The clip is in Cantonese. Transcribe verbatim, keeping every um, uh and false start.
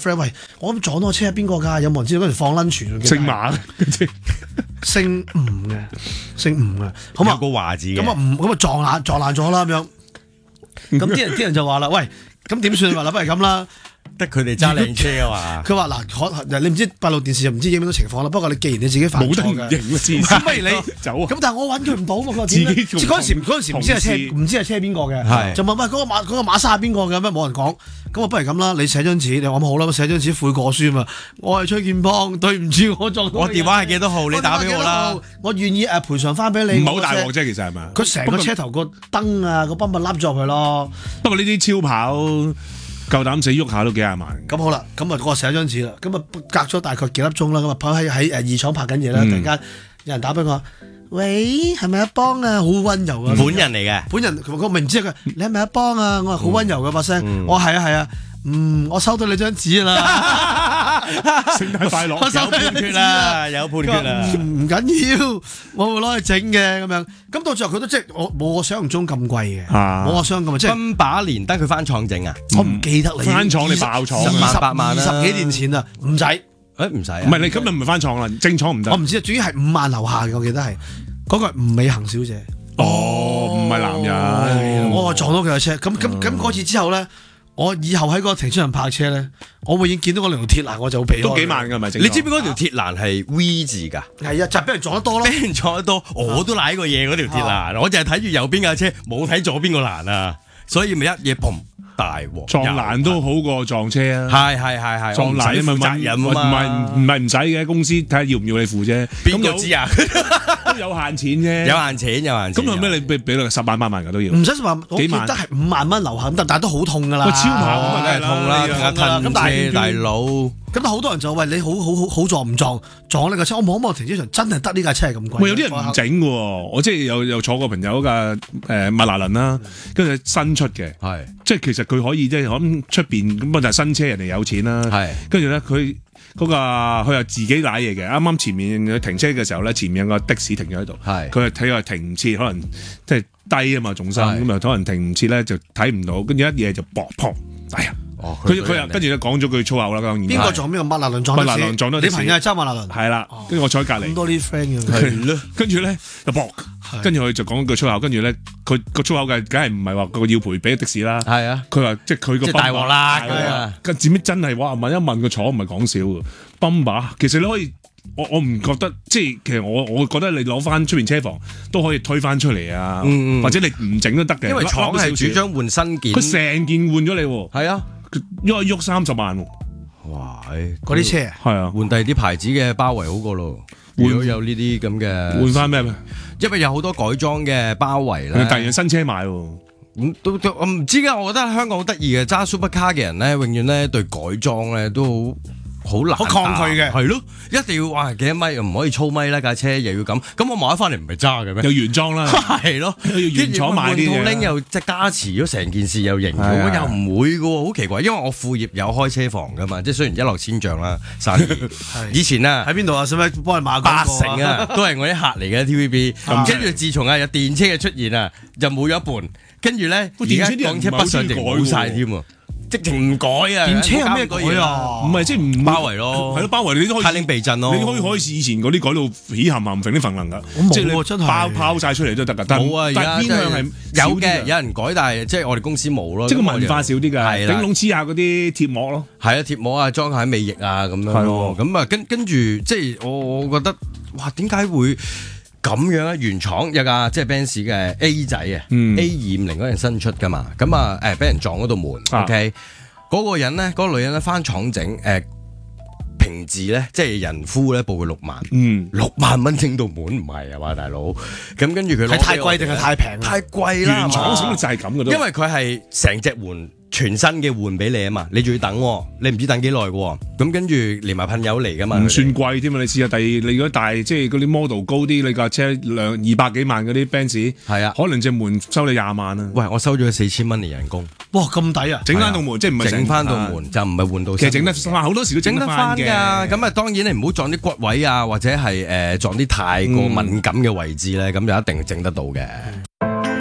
friend 喂，我咁撞到個車係邊個㗎？有冇人知道？嗰陣放 lunch 姓馬嘅， 姓吳嘅，姓吳嘅，好嘛？ 有個華字嘅。 咁啊唔咁啊撞爛撞爛咗啦咁樣。咁啲人啲人就話啦，喂，咁點算？話啦，不如咁啦。 得佢哋揸靚車啊嘛！ 佢話嗱，可你唔知閉路電視又唔知影唔到情況啦。不過你既然你自己犯錯嘅， 冇得唔認咁不如你走啊！ 咁但係我揾佢唔到嘛，佢話自己嗰陣時嗰陣時唔知係車唔知係車邊個嘅，就問喂嗰個馬嗰個馬莎係邊個嘅咩？冇人講。咁啊，不如咁啦，你寫張紙，你話咁好啦，寫張紙悔過書啊嘛。我係崔建邦，對唔住我撞到。 我電話係幾多號？你打俾我啦。 我願意誒賠償翻俾你。 唔好大鑊啫，其實係咪？ 佢成個車頭個燈啊，個泵咪笠咗佢咯。 不過呢啲超跑夠膽死喐下都幾廿萬。 咁好啦，咁啊我寫張紙啦，咁啊隔咗大概幾粒鐘啦，咁啊跑喺喺誒二廠拍緊嘢啦，突然間有人打俾我，喂，係咪阿邦啊？好溫柔啊！ 本人嚟嘅， 本人我明知佢，你係咪阿邦啊？我話好溫柔嘅把聲，我係啊係啊，嗯，我收到你張紙啦， 聖誕快樂， 有判決啦，有判決啦， 唔緊要，我會攞去整嘅咁樣。咁到最後佢都即係我冇我想象中咁貴嘅，冇我想咁即係賓把連得佢翻廠整啊！ 我唔記得你翻廠你爆廠二十八萬啦， 二十幾年前啊，唔使，誒唔使， 唔係你今日唔係翻廠啦，正廠唔得。 我唔知啊，主要係五萬樓下嘅，我記得係嗰個係吳美恒小姐。 哦，唔係男人， 我撞到佢嘅車，咁咁咁嗰次之後咧。我以後喺嗰個停車場泊車咧，我永遠見到嗰條鐵欄我就會避開。 都幾萬㗎咪？ 你知唔知嗰條鐵欄係 V 字㗎？ 係啊，就係俾人撞得多咯。 俾人撞得多，我都賴過嘢嗰條鐵欄，我就係睇住右邊架車，冇睇左邊個欄啊，所以咪一嘢嘭大鑊。 撞欄都好過撞車啊！ 係係係係， 撞欄你咪責任啊嘛，唔係唔係唔使嘅，公司睇下要唔要你付啫。 邊個知啊？ 都有限錢啫， 有限錢有限錢。 咁係咩？你俾俾到十萬八萬㗎都要？ 唔使十萬，我記得係五萬蚊樓下咁，但係都好痛㗎啦。 超跑咁啊，梗係痛啦，咁但係大佬， 咁好多人就喂你好好好好撞唔撞撞呢架車？我望一望停車場，真係得呢架車係咁貴。 喂，有啲人唔整嘅喎，我即係有有坐過朋友架誒麥拿倫啦，跟住新出嘅， 係即係其實佢可以即係咁出邊咁啊，就係新車人哋有錢啦，係跟住咧佢。嗰個佢又自己攋嘢嘅，啱啱前面停車嘅時候咧，前面有個的士停咗喺度，佢係睇下停唔切，可能即係低啊嘛重心，咁啊可能停唔切咧就睇唔到，跟住一嘢就啵砰，哎呀！佢佢又跟住咧講咗句粗口啦，當然。 邊個撞邊個？麥拿倫撞的士。麥拿倫撞到的士。你朋友係揸麥拿倫。 係啦，跟住我坐喺隔離。 咁多啲 friend 嘅。 係咯。跟住咧就啵，跟住佢就講句粗口，跟住咧佢個粗口嘅梗係唔係話個要賠俾的士啦。係啊。佢話即係佢個。 即係大鑊啦。 跟住點知真係哇問一問個廠唔係講笑㗎，泵把其實你可以。我我唔覺得，即係其實我我覺得你攞翻出邊車房都可以推翻出嚟啊，或者你唔整都得嘅。 因為廠係主張換新件， 佢成件換咗你喎。係啊，喐喐三十萬喎。哇！ 嗰啲車係啊， 換第二啲牌子嘅包圍好過咯。如果有呢啲咁嘅換翻咩？ 因為有好多改裝嘅包圍咧， 突然新車買喎。 咁都都我唔知㗎，我覺得香港好得意嘅揸 supercar 嘅人咧，永遠咧對改裝咧都好。好難， 好抗拒嘅， 係咯，一定要哇幾多米又唔可以粗米啦架車，又要咁，咁我買咗翻嚟唔係揸嘅咩？ 有原裝啦， 係咯， 要原廠買啲嘢， 拎又即係加持咗成件事又型咗，又唔會嘅喎，好奇怪，因為我副業有開車房㗎嘛，即係雖然一落千丈啦，生意以前啊喺邊度啊？使唔使幫你買八成啊？都係我啲客嚟嘅 T V B， 跟住自從啊有電車嘅出現啊，就冇咗一半，跟住咧而家港車北上就冇晒添喎。直情唔改啊！ 電車有咩改啊？ 唔係即係唔包圍咯， 係咯包圍你都可以。 太令避震咯， 你可以可以以前嗰啲改到起冚冚揈啲揈能㗎，即係你真係包拋曬出嚟都得㗎。 冇啊，而家偏向係有嘅，有人改，但係即係我哋公司冇咯。 即係個文化少啲㗎， 係頂籠黐下嗰啲貼膜咯。 係啊，貼膜啊，裝下尾翼啊咁樣咯。咁啊，跟跟住即係我我覺得，哇！點解會？咁樣啊，原廠有架即係 Benz 嘅 A 仔啊、嗯、，A 二五零嗰陣新出噶嘛，咁啊誒俾人撞嗰道門、啊、，OK，嗰個人咧，嗰、嗰個女人咧翻廠整誒平治咧，即係人夫咧報佢六萬，嗯，六萬蚊整到門唔係啊嘛，大佬，咁跟住佢係太貴定係太平？ 太貴啦， 原廠整就係咁嘅都， 因為佢係成隻換。全新嘅換俾你啊嘛，你仲要等，你唔知等幾耐嘅，咁跟住連埋噴油嚟噶嘛， 唔算貴添嘛，你試下第二，你如果大即係嗰啲 model 高啲，你架車兩二百幾萬嗰啲 Benz， 係啊，可能隻門收你廿萬啊。 喂，我收咗佢四千蚊年人工， 哇咁抵啊！ 整翻道門即係唔係整翻道門就唔係換到， 其實整得翻好多時都整得翻嘅。 咁啊，當然你唔好撞啲骨位啊，或者係誒撞啲太過敏感嘅位置咧，咁就一定整得到嘅。